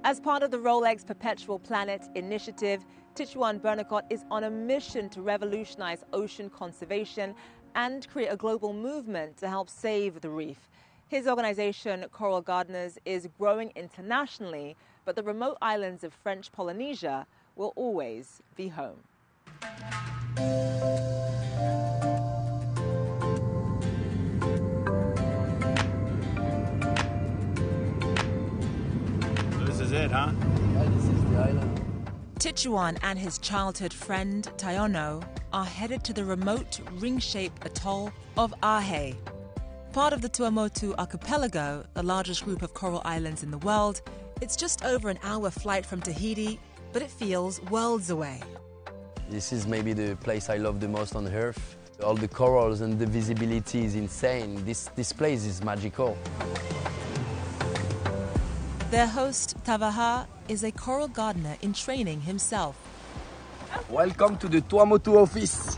As part of the Rolex Perpetual Planet initiative, Tichuan Bernacott is on a mission to revolutionize ocean conservation and create a global movement to help save the reef. His organization, Coral Gardeners, is growing internationally, but the remote islands of French Polynesia will always be home. This is it, huh? Yeah, this is the island. Tichuan and his childhood friend, Tayono, are headed to the remote ring-shaped atoll of Ahe. Part of the Tuamotu archipelago, the largest group of coral islands in the world, it's just over an hour flight from Tahiti, but it feels worlds away. This is maybe the place I love the most on Earth. All the corals and the visibility is insane. This place is magical. Their host, Tavaha, is a coral gardener in training himself. Welcome to the Tuamotu office.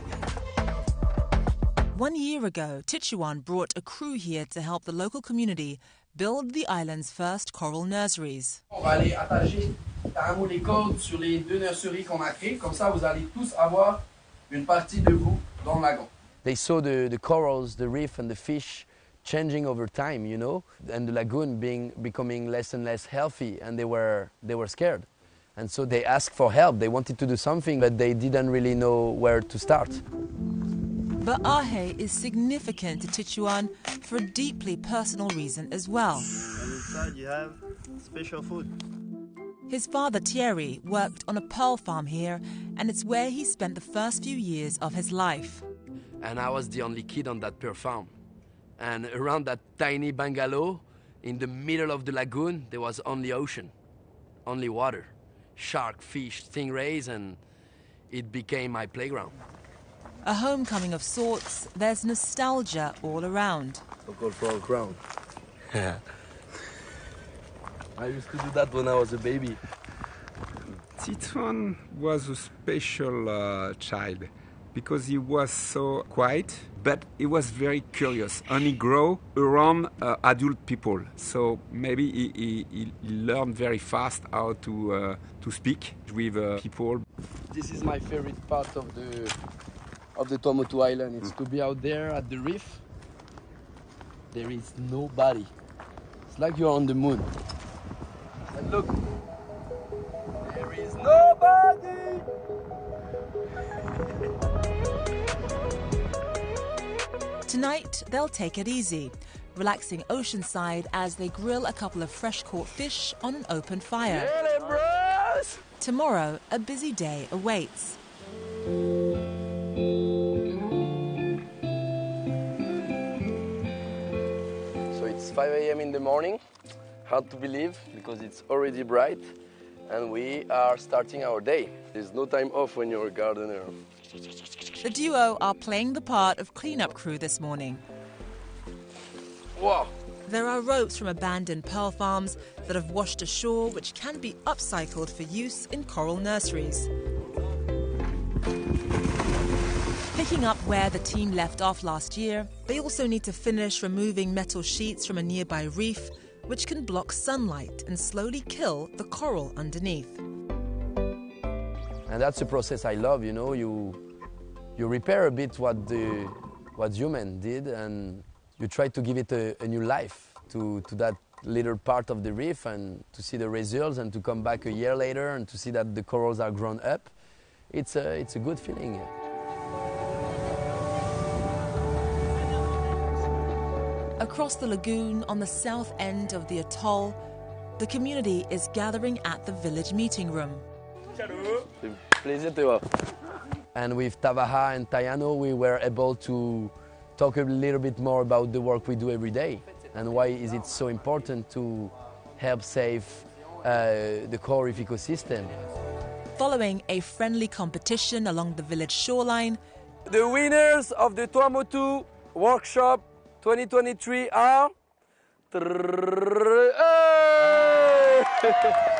1 year ago, Tichuan brought a crew here to help the local community build the island's first coral nurseries. On va aller attacher carrément les cordes sur les deux nurseries qu'on a créées. Comme ça, vous allez tous avoir une partie de vous dans le lagon. They saw the corals, the reef and the fish changing over time, you know, and the lagoon becoming less and less healthy, and they were scared. And so they asked for help. They wanted to do something, but they didn't really know where to start. But Ahe is significant to Tichuan for a deeply personal reason as well. And inside you have special food. His father, Thierry, worked on a pearl farm here, and it's where he spent the first few years of his life. And I was the only kid on that pearl farm. And around that tiny bungalow, in the middle of the lagoon, there was only ocean, only water, shark, fish, stingrays, and it became my playground. A homecoming of sorts, there's nostalgia all around. So-called frog ground. I used to do that when I was a baby. Tichuan was a special child because he was so quiet, but he was very curious, and he grew around adult people. So maybe he learned very fast how to speak with people. This is my favorite part of the Tuamotu Island. It's to be out there at the reef. There is nobody. It's like you're on the moon. And look, there is nobody! Tonight, they'll take it easy, relaxing oceanside as they grill a couple of fresh-caught fish on an open fire. Really, bros? Tomorrow, a busy day awaits. So it's 5 a.m. in the morning. Hard to believe because it's already bright and we are starting our day. There's no time off when you're a gardener. The duo are playing the part of cleanup crew this morning. Wow! There are ropes from abandoned pearl farms that have washed ashore which can be upcycled for use in coral nurseries. Picking up where the team left off last year, they also need to finish removing metal sheets from a nearby reef which can block sunlight and slowly kill the coral underneath. And that's a process I love, you know. You repair a bit what human did, and you try to give it a new life to that little part of the reef, and to see the results, and to come back a year later and to see that the corals are grown up. It's a good feeling. Across the lagoon, on the south end of the atoll, the community is gathering at the village meeting room. And with Tavaha and Tayono, we were able to talk a little bit more about the work we do every day and why is it so important to help save the coral reef ecosystem. Following a friendly competition along the village shoreline, the winners of the Tuamotu Workshop 2023 are...